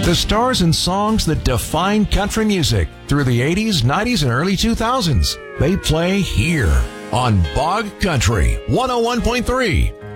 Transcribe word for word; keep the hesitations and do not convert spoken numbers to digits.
The stars and songs that define country music through the eighties, nineties, and early two thousands. They play here on Bog Country one oh one point three.